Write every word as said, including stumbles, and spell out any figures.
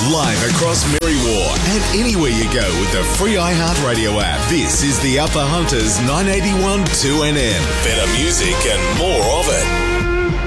Live across Merriwar and anywhere you go with the free iHeartRadio app. This is the Upper Hunters nine eighty-one two N M. Better music and more of it.